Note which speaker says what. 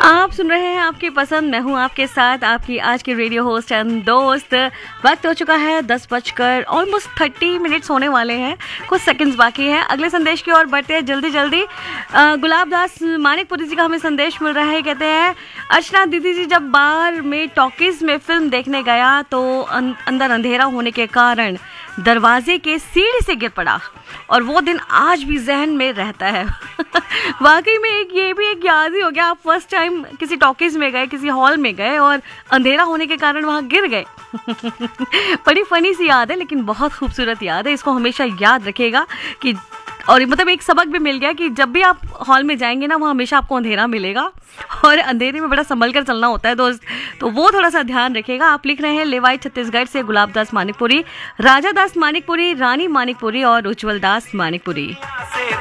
Speaker 1: आप सुन रहे हैं आपकी पसंद, मैं हूं आपके साथ आपकी आज की रेडियो होस्ट एंड दोस्त। वक्त हो चुका है 10 बजकर ऑलमोस्ट 30 मिनट्स होने वाले हैं, कुछ सेकंड्स बाकी हैं। अगले संदेश की ओर बढ़ते हैं जल्दी जल्दी। गुलाब दास मानिकपुरी जी का हमें संदेश मिल रहा है। कहते हैं, अर्चना दीदी जी जब बार में टॉकीज में फिल्म देखने गया तो अंदर अंधेरा होने के कारण दरवाजे के सीढ़ी से गिर पड़ा और वो दिन आज भी जहन में रहता है। वाकई में ये भी एक याद ही हो गया। आप फर्स्ट टाइम किसी टॉकीज में गए, किसी हॉल में गए और अंधेरा होने के कारण वहाँ गिर गए। बड़ी फनी सी याद है, लेकिन बहुत खूबसूरत याद है। इसको हमेशा याद रखिएगा कि, और मतलब एक सबक भी मिल गया कि जब भी आप हॉल में जाएंगे ना, वहाँ हमेशा आपको अंधेरा मिलेगा और अंधेरे में बड़ा संभल कर चलना होता है दोस्त, तो वो थोड़ा सा ध्यान रखिएगा। आप लिख रहे हैं लेवाई छत्तीसगढ़ से गुलाब दास मानिकपुरी, राजा दास मानिकपुरी, रानी मानिकपुरी और उज्जवल दास मानिकपुरी।